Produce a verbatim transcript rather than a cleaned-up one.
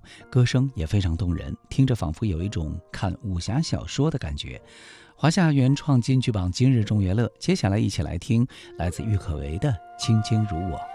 动，歌声也非常动人，听着仿佛有一种看武侠小说的感觉。华夏原创金曲榜今日中原乐，接下来一起来听来自郁可唯的《卿卿如我》。